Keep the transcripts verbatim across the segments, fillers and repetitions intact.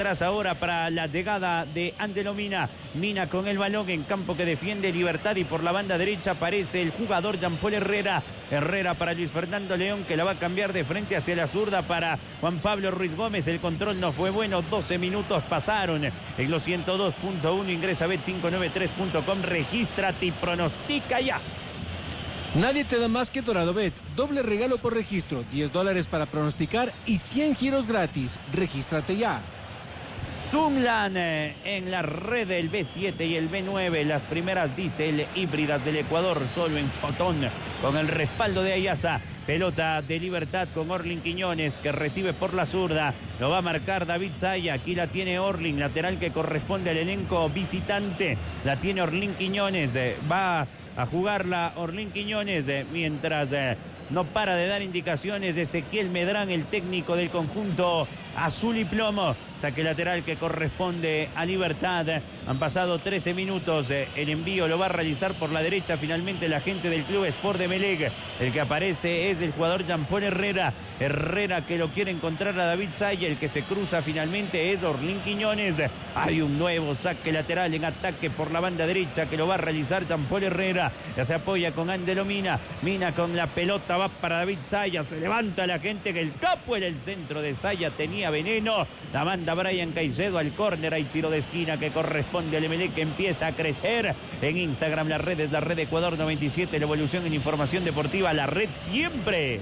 Tras ahora para la llegada de Ángelo Mina. Mina con el balón en campo que defiende Libertad y por la banda derecha aparece el jugador Jean-Paul Herrera. Herrera para Luis Fernando León, que la va a cambiar de frente hacia la zurda para Juan Pablo Ruiz Gómez. El control no fue bueno, doce minutos pasaron. En los ciento dos punto uno ingresa bet cinco nueve tres punto com, regístrate y pronostica ya. Nadie te da más que Dorado Bet. Doble regalo por registro, diez dólares para pronosticar y cien giros gratis. Regístrate ya. Tunglan eh, en la red del B siete y el B nueve, las primeras diésel híbridas del Ecuador, solo en Fotón, con el respaldo de Ayasa. Pelota de Libertad con Orlin Quiñones, que recibe por la zurda. Lo va a marcar David Zaya. Aquí la tiene Orlin, lateral que corresponde al elenco visitante. La tiene Orlin Quiñones. Eh, va a jugarla Orlin Quiñones, eh, mientras eh, no para de dar indicaciones de Ezequiel Medrán, el técnico del conjunto azul y plomo. Saque lateral que corresponde a Libertad. Han pasado trece minutos. El envío lo va a realizar por la derecha finalmente la gente del Club Sport de Emelec. El que aparece es el jugador Jean-Paul Herrera. Herrera que lo quiere encontrar a David Zaya. El que se cruza finalmente es Orlin Quiñones. Hay un nuevo saque lateral en ataque por la banda derecha que lo va a realizar Jean-Paul Herrera. Ya se apoya con Ángelo Mina. Mina con la pelota va para David Zaya. Se levanta la gente que el capo era el centro de Zaya. Tenía veneno. La manda Brian Caicedo al córner. Hay tiro de esquina que corresponde al Emelec, que empieza a crecer. En Instagram las redes, la red Ecuador noventa y siete, la evolución en información deportiva, la red siempre.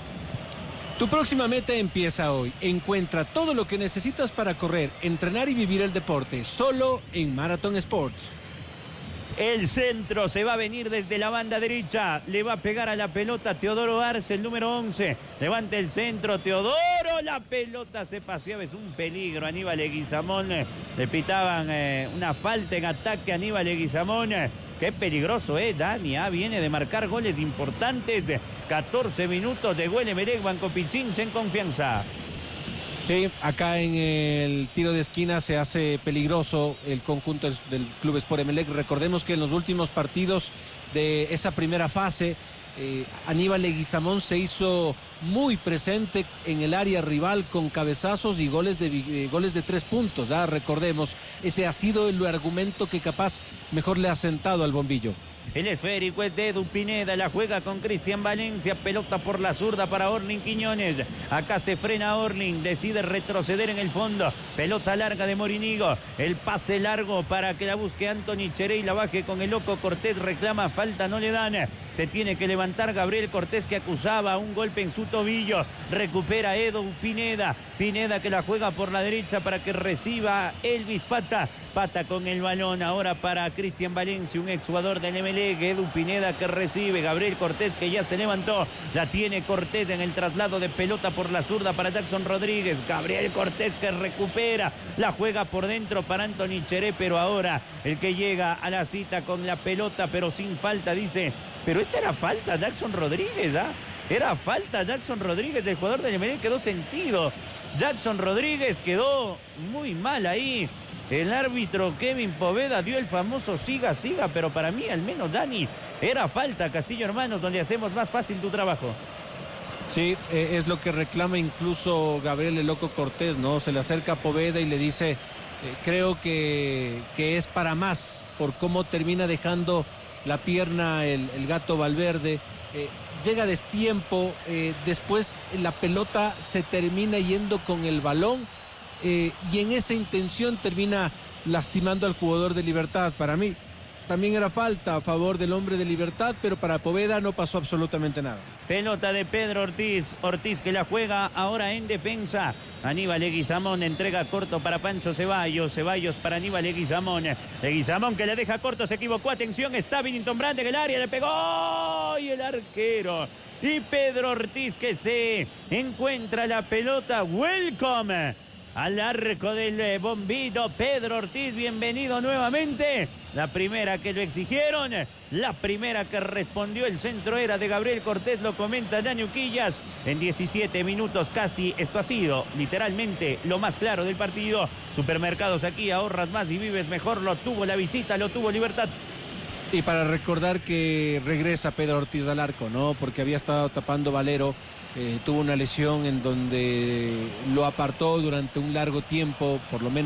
Tu próxima meta empieza hoy. Encuentra todo lo que necesitas para correr, entrenar y vivir el deporte, solo en Marathon Sports. El centro se va a venir desde la banda derecha. Le va a pegar a la pelota Teodoro Arce, el número once. Levanta el centro Teodoro. La pelota se paseaba. Es un peligro. Aníbal Leguizamón. Le pitaban eh, una falta en ataque a Aníbal Leguizamón. Qué peligroso es, eh, Dani. Ah, viene de marcar goles importantes. catorce minutos de gol Emelec, Banco Pichincha en confianza. Sí, acá en el tiro de esquina se hace peligroso el conjunto del Club Sport Emelec. Recordemos que en los últimos partidos de esa primera fase, eh, Aníbal Leguizamón se hizo muy presente en el área rival con cabezazos y goles de, eh, goles de tres puntos. ¿Ah? Recordemos, ese ha sido el argumento que capaz mejor le ha sentado al bombillo. El esférico es de Edu Pineda, la juega con Cristian Valencia, pelota por la zurda para Orlin Quiñones. Acá se frena Orlin, decide retroceder en el fondo. Pelota larga de Morinigo, el pase largo para que la busque Anthony Cherey, la baje con el loco Cortés, reclama falta, no le dan. Se tiene que levantar Gabriel Cortés, que acusaba un golpe en su tobillo. Recupera Edu Pineda, Pineda que la juega por la derecha para que reciba Elvis Pata. Pata con el balón ahora para Cristian Valencia, un exjugador del Emelec. Edu Pineda que recibe, Gabriel Cortés que ya se levantó. La tiene Cortés en el traslado de pelota por la zurda para Jackson Rodríguez. Gabriel Cortés que recupera, la juega por dentro para Anthony Cheré, pero ahora el que llega a la cita con la pelota, pero sin falta, dice, pero esta era falta, Jackson Rodríguez, ¿ah? Era falta Jackson Rodríguez, el jugador del Emelec, quedó sentido. Jackson Rodríguez quedó muy mal ahí. El árbitro Kevin Poveda dio el famoso siga, siga, pero para mí, al menos, Dani, era falta. Castillo Hermanos, donde hacemos más fácil tu trabajo. Sí, eh, es lo que reclama incluso Gabriel el Loco Cortés, ¿no? Se le acerca a Poveda y le dice, eh, creo que, que es para más, por cómo termina dejando la pierna el, el Gato Valverde. Eh, llega a destiempo, eh, después la pelota se termina yendo con el balón. Eh, y en esa intención termina lastimando al jugador de Libertad. Para mí también era falta a favor del hombre de Libertad, pero para Poveda no pasó absolutamente nada. Pelota de Pedro Ortiz, Ortiz que la juega ahora en defensa. Aníbal Leguizamón entrega corto para Pancho Ceballos, Ceballos para Aníbal Leguizamón. Leguizamón que le deja corto, se equivocó, atención, está Binnington Brand en el área, le pegó y el arquero. Y Pedro Ortiz que se encuentra la pelota, welcome al arco del bombito. Pedro Ortiz, bienvenido nuevamente. La primera que lo exigieron, la primera que respondió, el centro era de Gabriel Cortés, lo comenta Dani Uquillas. En diecisiete minutos casi, esto ha sido literalmente lo más claro del partido. Supermercados aquí, ahorras más y vives mejor, lo tuvo la visita, lo tuvo Libertad. Y para recordar que regresa Pedro Ortiz al arco, ¿no? Porque había estado tapando Valero, eh, tuvo una lesión en donde lo apartó durante un largo tiempo, por lo menos